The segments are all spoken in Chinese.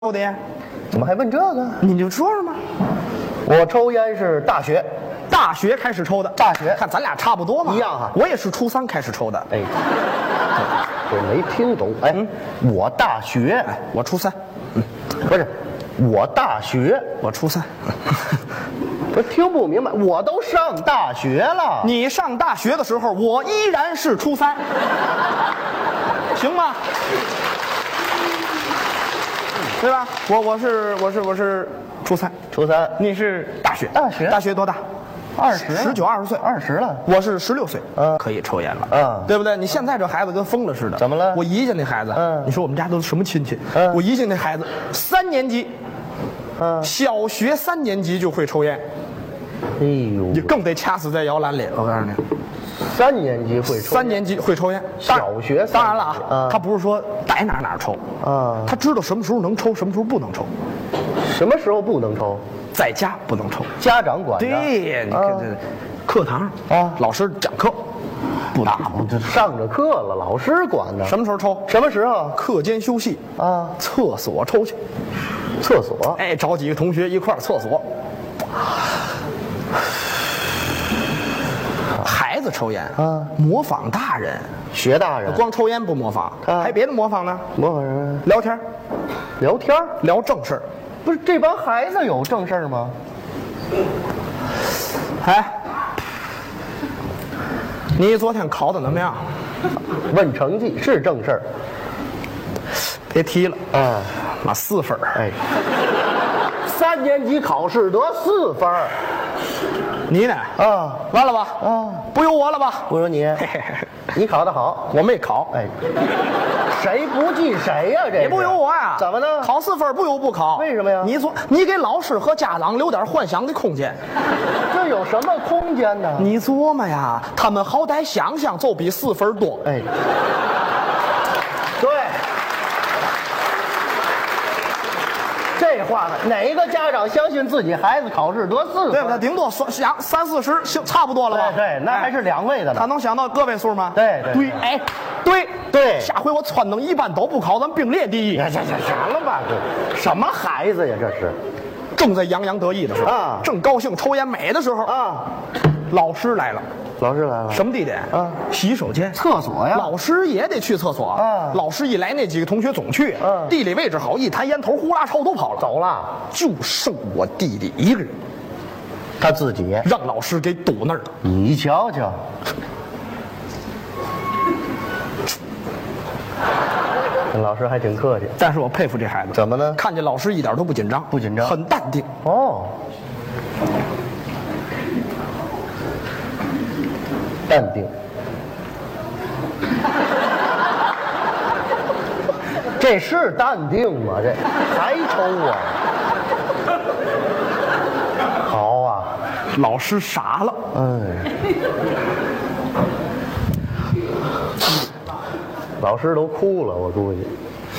抽的烟？ 怎么还问这个？ 你就说说嘛。 我抽烟是大学开始抽的。 大学看咱俩差不多嘛。 一样哈。 我也是初3开始抽的。 哎，我没听懂。哎，我大学， 哎，我初3。 不是，我大学， 我初3。 我听不明白。我都上大学了。 你上大学的时候，我依然是初3，行吗？对吧？我是初3， 初3， 你是大学，大学多大 ？19、 20岁 ，20了。 我是16岁，可以抽烟了，对不对？你现在这孩子跟疯了似的。 怎么了？ 我姨家那孩子，你说我们家都是什么亲戚？我姨家那孩子3年级，小学3年级就会抽烟， 哎呦， 你更得掐死在摇篮里。我告诉你。 3年级会抽，3 年级会抽烟， 小学当然了啊，他不是说逮哪抽啊， 他知道什么时候能抽，什么时候不能抽， 什么时候不能抽， 在家不能抽， 家长管着。 对，你看这课堂啊，老师讲课不能抽， 这上着课了，老师管呢。 什么时候抽？ 什么时候？ 课间休息啊，厕所抽去， 厕所。 哎，找几个同学一块儿厕所。孩子抽烟啊，模仿大人， 学大人， 光抽烟不模仿，还别的模仿呢？ 模仿什么？ 聊天，聊正事儿。 不是这帮孩子有正事儿吗？ 哎，你昨天考的怎么样？ 问成绩是正事儿， 别提了啊， 妈4分。 哎，3年级考试得4分。 你呢？啊，完了吧？ 啊， 不由我了吧？ 不由你，你考得好， 我没考。 哎，谁不记谁呀？这也不由我呀？ 怎么呢？ 考4分不由不考？ 为什么呀？ 你给老师和家长留点幻想的空间。 这有什么空间呢？ 你琢磨呀，他们好歹想想就比4分多。 哎，对。这话呢，哪个家长相信自己孩子考试得4分？ 对不对？顶多想30-40，行，差不多了吧？ 对，那还是2位的呢。 他能想到个位数吗？ 对， 哎，对，下回我撺掇一班都不考，咱并列第一。 行了吧，这什么孩子呀？这是正在洋洋得意的时候啊， 正高兴抽烟美的时候啊，老师来了。 老师来了， 什么地点？啊，洗手间、 厕所呀。 老师也得去厕所啊。老师一来，那几个同学总去。地理位置好，一弹烟头，呼啦超都跑了， 走了。 就剩我弟弟一个人， 他自己让老师给堵那儿了。 你瞧瞧，老师还挺客气。 但是我佩服这孩子。 怎么呢？ 看见老师一点都不紧张，很淡定。 哦。淡定，这是淡定吗？这还抽啊？好啊， 老师傻了。 老师都哭了，我估计。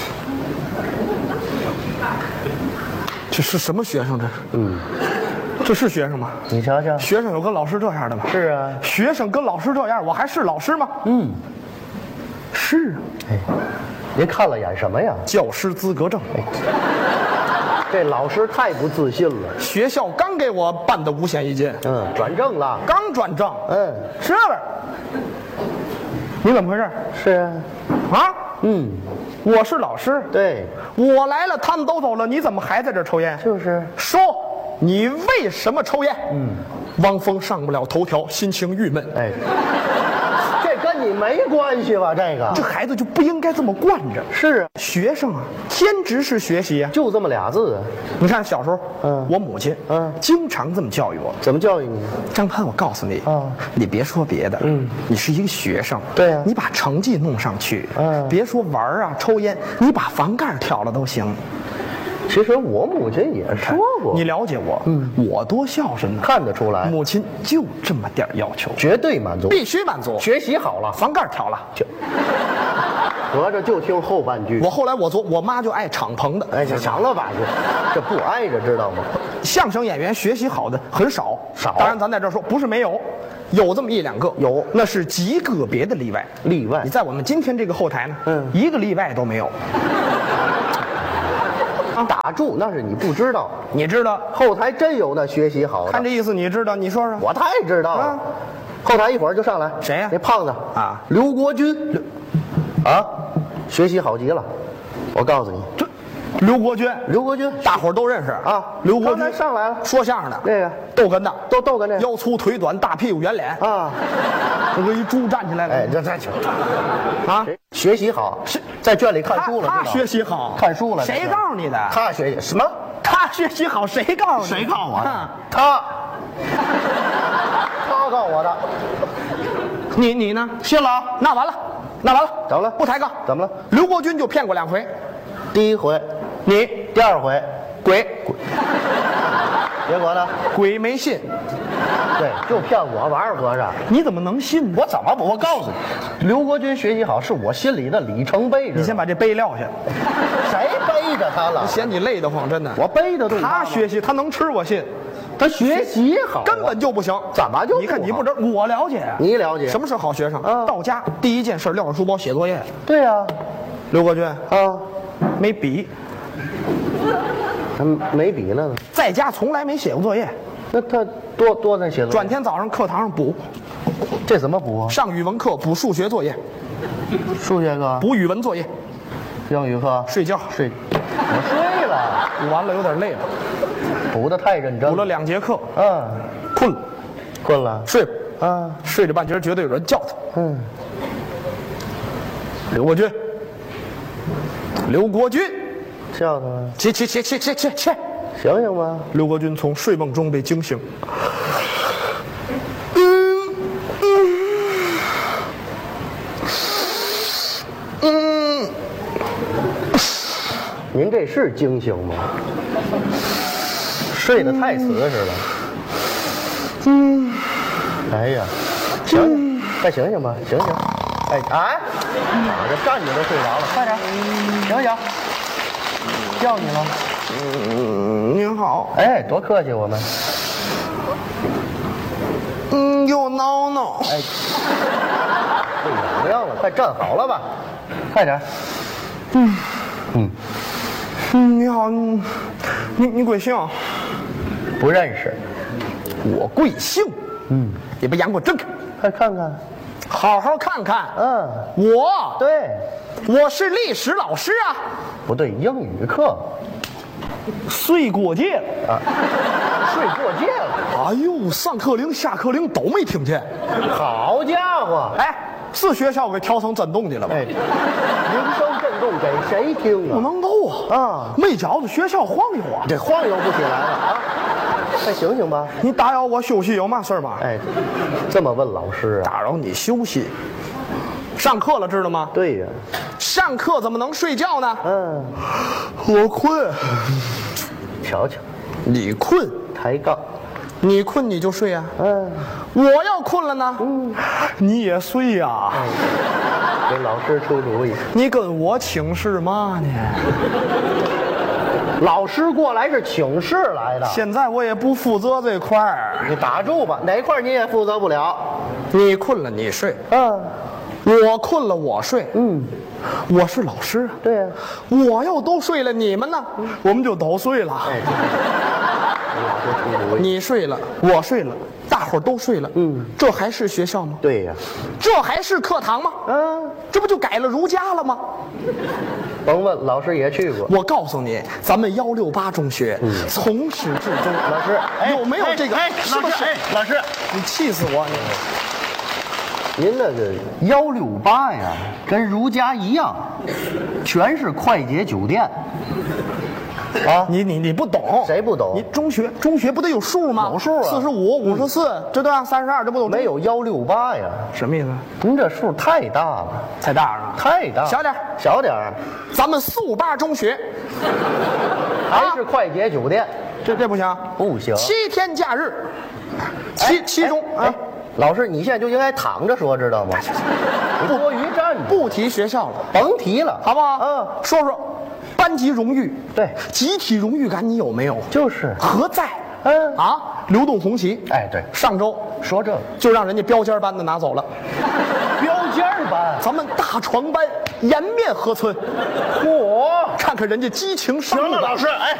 这是什么学生？这是？这是学生吗？ 你瞧瞧， 学生有跟老师这样的吗？ 是啊， 学生跟老师这样，我还是老师吗？是啊。 哎，您看了眼什么呀？ 教师资格证。 这老师太不自信了。 学校刚给我办的5险1金。 转正了。 刚转正。是了。你怎么回事？ 是啊。 啊？我是老师。 对。 我来了，他们都走了，你怎么还在这抽烟？ 就是。 说。你为什么抽烟？汪峰上不了头条，心情郁闷。 哎，这跟你没关系吧？这孩子就不应该这么惯着。 是啊， 学生啊，天职是学习啊， 就这么俩字啊。 你看小时候，我母亲，经常这么教育我。 怎么教育你？ 张潘，我告诉你，你别说别的，你是一个学生， 对啊， 你把成绩弄上去，别说玩啊、抽烟，你把房盖挑了都行。 其实我母亲也说过， 你了解我，我多孝顺呢， 看得出来。 母亲就这么点要求， 绝对满足， 必须满足。 学习好了， 房盖挑了， 合着就听后半句。 后来我妈就爱敞篷的， 哎，行了吧，这不挨着知道吗？ 相声演员学习好的很少。当然咱在这说不是没有，有这么1-2个， 有， 那是极个别的例外。 例外， 你在我们今天这个后台呢，一个例外都没有。啊， 啊， 打住，那是你不知道， 你知道后台真有那学习好的。 看这意思，你知道？你说说。 我太知道了。 啊后台一会儿就上来， 谁呀那胖子啊， 刘国军，啊，学习好极了。我告诉你， 这刘国军， 刘国军， 大伙儿都认识啊。 刘国军刚才上来了， 说相声的， 那个逗哏的， 都跟这腰粗腿短，大屁股圆脸啊， 这个一猪站起来了。 哎，这啊， 学习好， 是在圈里看书了。 他学习好， 看书了。 谁告诉你的？ 他学习什么？ 他学习好，谁告诉你？ 谁告诉我的？ 啊他告诉我的。 你呢？ 信了啊？ 那完了，那完了， 怎么了？ 不抬杠。 怎么了？ 刘国军就骗过2回， 第一回， 你第二回， 鬼结果呢？ 鬼没信， 对，就骗我玩儿合着。 你怎么能信呢？ 我怎么不？我告诉你，刘国军学习好是我心里的里程碑。 你先把这碑撂下。 谁背着他了？ 嫌你累得慌，真的。 我背得动他学习，他能吃，我信。 他学习好， 根本就不行。 怎么就不好？ 你看你不知道，我了解。 你了解什么是好学生？ 啊到家第一件事撂上书包写作业。 对呀， 刘国军啊， 没笔， 他没笔了呢。 在家从来没写过作业， 那他多在写作业。 转天早上课堂上补， 这怎么补啊？ 上语文课补数学作业， 数学课、 补语文作业， 英语课睡觉睡。我睡了， 补完了有点累了， 补的太认真补了2节课， 嗯， 困了， 困了。 睡吧。 啊， 睡着半截觉得有人叫他。 嗯， 刘国军，刘国军， 叫他们起！ 醒醒吧。 刘国军从睡梦中被惊醒。 您这是惊醒吗？睡得太瓷实了。哎呀，醒醒，快醒醒吧，醒醒！哎，哪着站着都睡着了，快点，醒醒！叫你了。 您好。 哎，多客气我们。 给我挠挠。 哎，怎么样了？快站好了吧，快点。 你好，你贵姓？ 不认识。 我贵姓。你把眼给我睁开， 快看看。 好好看看。我对， 我是历史老师啊。 不对，英语课。 睡过界了啊，睡过界了。 哎呦，上课铃、下课铃都没听见。 好家伙！ 哎，是学校给调成震动的了吧？ 哎，铃声震动给谁听啊？ 不能够啊！ 啊， 没觉着学校晃悠啊！ 这晃悠不起来了啊！快醒醒吧！ 你打扰我休息有嘛事儿吗？ 哎，这么问老师啊？ 打扰你休息。上课了，知道吗？ 对呀。 上课怎么能睡觉呢？我困。 瞧瞧， 你困， 抬杠。 你困你就睡啊。我要困了呢，你也睡呀。 给老师出主意。 你跟我请示嘛呢？ 老师过来是请示来的。 现在我也不负责这块儿。 你打住吧，哪块你也负责不了。 你困了你睡。我困了我睡。我是老师啊。 对呀。 我要都睡了，你们呢？我们就都睡了。 哎，老师出主意。 你睡了，我睡了，大伙儿都睡了。这还是学校吗？ 对呀。 这还是课堂吗？这不就改了儒家了吗？ 甭问，老师也去过。 我告诉你，咱们168中学从始至终， 老师有没有这个？是不是？ 老师， 你气死我！ 您那个168呀，跟儒家一样，全是快捷酒店。啊， 你不懂？ 谁不懂？ 你中学不得有数吗？ 有数啊 ，45、54，这对吧？32，这不都没有168呀？ 什么意思？ 您这数太大了， 太大了， 太大， 小点， 小点儿。 咱们458中学还是快捷酒店， 这不行， 不行。 7天假日，其中哎，老师，你现在就应该躺着说，知道吗？你多余站着， 不提学校了， 甭提了， 好不好？说说班级荣誉， 对， 集体荣誉感你有没有？ 就是何在？流动红旗， 哎，对， 上周说这个就让人家标间班的拿走了。 标间班， 咱们大床班颜面何存？ 嚯， 看看看人家激情商务版。 行了，老师，哎，